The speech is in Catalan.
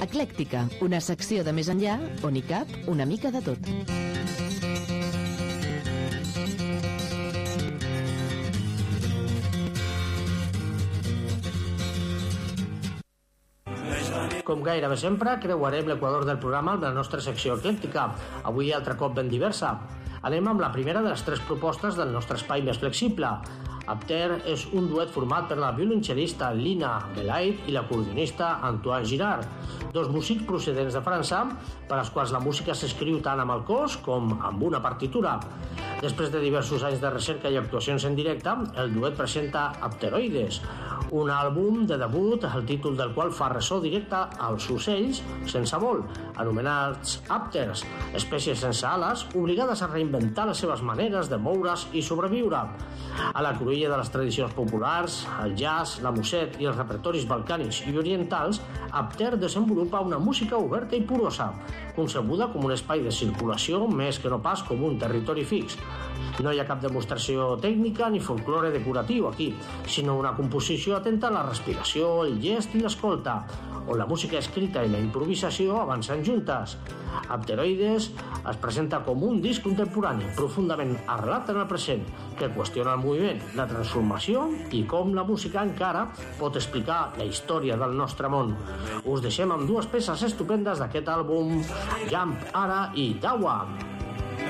Eclèctica, una secció de més enllà on hi cap una mica de tot. Com gairebé sempre, creuarem l'equador del programa amb la nostra secció eclèctica, avui altre cop ben diversa. Anem amb la primera de les 3 propostes del nostre espai més flexible. Apter és un duet format per la violoncel·lista Lina Belaid i l'acordionista Antoine Girard, 2 músics procedents de França, per als quals la música s'escriu tant amb el cos com amb una partitura. Després de diversos anys de recerca i actuacions en directe, el duet presenta Apteroides, un àlbum de debut, el títol del qual fa ressò directe als ocells sense vol, anomenats àpters, espècies sense ales, obligades a reinventar les seves maneres de moure's i sobreviure. A la cruïlla de les tradicions populars, el jazz, la muset i els repertoris balcànics i orientals, Apter desenvolupa una música oberta i porosa, concebuda com un espai de circulació més que no pas com un territori fix. No hi ha cap demostració tècnica ni folklore decoratiu aquí, sinó una composició atenta a la respiració, el gest i l'escolta, on la música escrita i la improvisació avancen juntes. Apteroides es presenta com un disc contemporani profundament arrelat en el present, que qüestiona el moviment, la transformació i com la música encara pot explicar la història del nostre món. Us deixem amb 2 peces estupendes d'aquest àlbum, Jump Ara i Dawa.